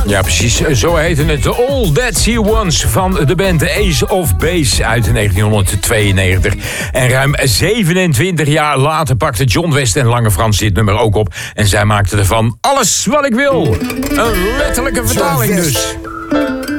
Ja, precies. Zo heette het All That She Wants van de band Ace of Base uit 1992. En ruim 27 jaar later pakte John West en Lange Frans dit nummer ook op. En zij maakten ervan Alles Wat Ik Wil. Een letterlijke vertaling dus.